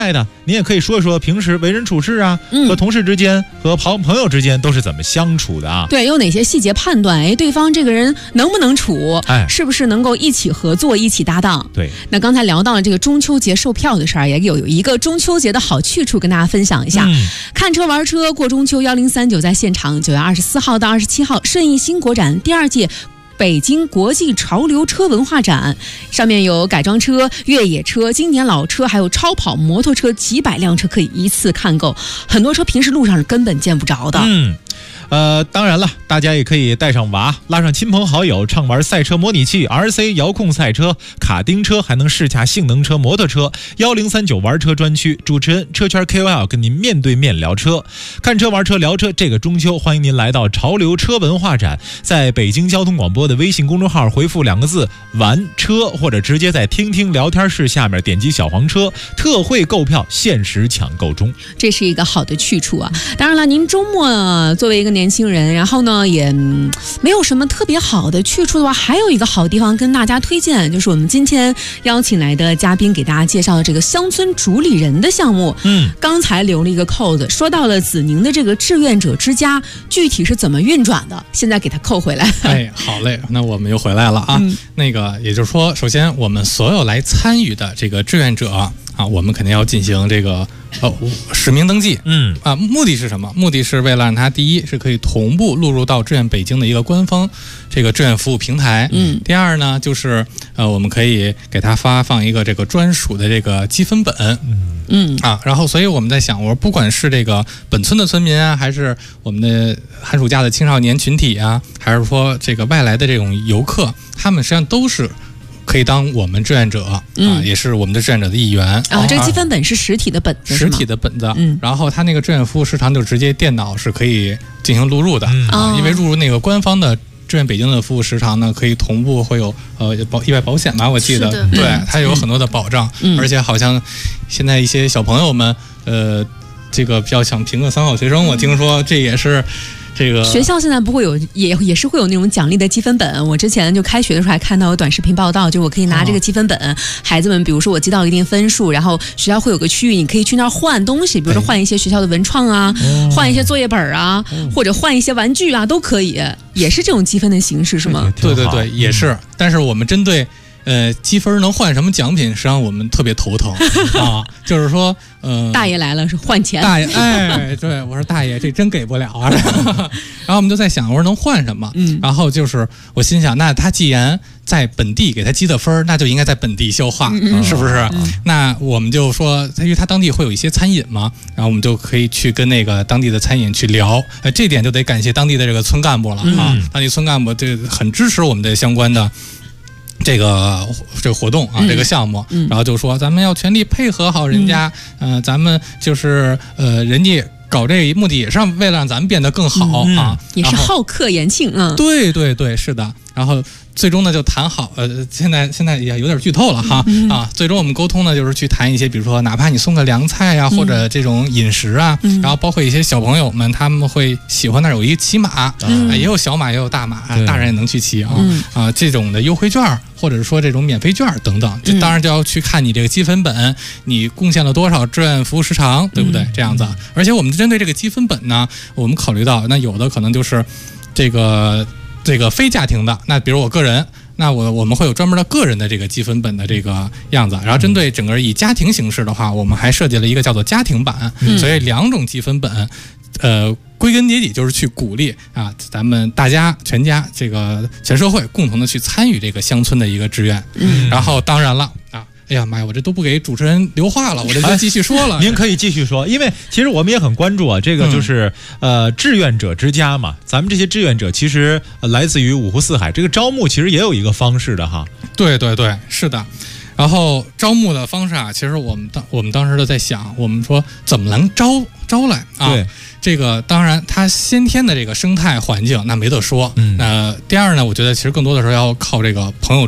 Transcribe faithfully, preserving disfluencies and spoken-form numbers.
爱的，您也可以说一说平时为人处事啊， 嗯、 和同事之间、和朋朋友之间都是怎么相处的啊？ 对，有哪些细节判断？哎，对方这个人能不能处？ 哎， 是不是能够一起合作、一起搭档？ 对。 那刚才聊到了这个中秋节售票的事儿，也有有一个中秋节的好去处跟大家分享一下。 嗯、 看车玩车过中秋，幺零三九在现场，九月二十四号到二十七号，顺义新国展第二届北京国际潮流车文化展，上面有改装车、越野车、经典老车，还有超跑摩托车，几百辆车可以一次看够。很多车平时路上是根本见不着的。 嗯。呃，当然了，大家也可以带上娃，拉上亲朋好友，畅玩赛车模拟器、R C 遥控赛车、卡丁车，还能试驾性能车、摩托车。幺零三九玩车专区，主持人车圈 K O L 跟您面对面聊车，看车玩车聊车。这个中秋，欢迎您来到潮流车文化展，在北京交通广播的微信公众号回复两个字“玩车”，或者直接在听听聊天室下面点击小黄车，特惠购票，限时抢购中。 这是一个好的去处啊！当然了，您周末作为一个年轻人，然后呢也没有什么特别好的去处的话，还有一个好地方跟大家推荐，就是我们今天邀请来的嘉宾给大家介绍的这个乡村主理人的项目。 嗯， 刚才留了一个扣子，说到了子宁的这个志愿者之家具体是怎么运转的，现在给它扣回来。 哎，好嘞，那我们又回来了啊。嗯、那个也就是说，首先我们所有来参与的这个志愿者啊，我们肯定要进行这个呃实名登记。 嗯啊，目的是什么？目的是为了让他第一是可以同步录入到志愿北京的一个官方这个志愿服务平台。 嗯， 第二呢，就是呃我们可以给他发放一个这个专属的这个积分本。 嗯嗯啊，然后所以我们在想，我说不管是这个本村的村民啊，还是我们的寒暑假的青少年群体啊，还是说这个外来的这种游客，他们实际上都是可以当我们志愿者啊、 嗯， 也是我们的志愿者的一员。 啊，这个积分本是实体的本子， 实体的本子。 嗯， 然后他那个志愿服务时长就直接电脑是可以进行录入的、 嗯、 啊，因为录入那个官方的志愿北京的服务时长呢，可以同步会有呃保意外保险吧，我记得，对，它有很多的保障、 嗯， 而且好像现在一些小朋友们呃，这个比较想评个三好学生，我听说这也是。这个学校现在不会有，也也是会有那种奖励的积分本。我之前就开学的时候还看到有短视频报道，就我可以拿这个积分本，哦、孩子们比如说我积到一定分数，然后学校会有个区域，你可以去那儿换东西，比如说换一些学校的文创啊，哎、换一些作业本啊、哦，或者换一些玩具啊，都可以，也是这种积分的形式，是吗？ 对对对，也是。但是我们针对。呃，积分能换什么奖品？实际上我们特别头疼啊，就是说，呃， 大爷来了是换钱， 大爷，哎，对我说大爷，这真给不了啊。然后我们就在想，我说能换什么？ 嗯， 然后就是我心想，那他既然在本地给他积的分，那就应该在本地消化， 嗯、 是不是、嗯？那我们就说，因为他当地会有一些餐饮嘛，然后我们就可以去跟那个当地的餐饮去聊。呃，这点就得感谢当地的这个村干部了、嗯、啊，当地村干部这很支持我们的相关的。这个这个活动啊、嗯，这个项目、嗯，然后就说咱们要全力配合好人家，嗯、呃，咱们就是呃，人家搞这个目的也是为了让咱们变得更好、嗯、啊， 也是好客言庆啊， 对对对，是的，然后。最终呢就谈好，呃，现在现在也有点剧透了哈、嗯、啊！最终我们沟通呢就是去谈一些，比如说哪怕你送个凉菜啊，嗯、或者这种饮食啊、嗯，然后包括一些小朋友们他们会喜欢那儿有一个骑马、嗯啊，也有小马也有大马，大人也能去骑啊、 嗯、 啊！这种的优惠券或者说这种免费券等等，这当然就要去看你这个积分本，你贡献了多少志愿服务时长，对不对？这样子，而且我们针对这个积分本呢，我们考虑到那有的可能就是这个。这个非家庭的，那比如我个人，那我我们会有专门的个人的这个积分本的这个样子，然后针对整个以家庭形式的话，我们还设计了一个叫做家庭版， 嗯、 所以两种积分本，呃，归根结底就是去鼓励啊，咱们大家全家这个全社会共同的去参与这个乡村的一个志愿， 嗯， 然后当然了啊。哎呀妈呀！我这都不给主持人留话了，我这就继续说了。 您可以继续说，因为其实我们也很关注啊，这个就是、嗯、呃志愿者之家嘛。咱们这些志愿者其实、呃、来自于五湖四海，这个招募其实也有一个方式的哈。 对对对，是的。然后招募的方式啊，其实我们当我们当时就在想，我们说怎么能招招来啊？ 对， 这个当然它先天的这个生态环境那没得说。 嗯， 呃，第二呢，我觉得其实更多的时候要靠这个朋友。